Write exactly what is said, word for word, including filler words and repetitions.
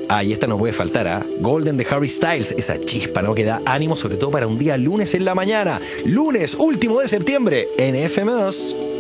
Ah, y esta no puede faltar, ¿ah? Golden de Harry Styles, esa chispa, ¿no? Que da ánimo, sobre todo para un día lunes en la mañana. Lunes, último de septiembre, en F M dos.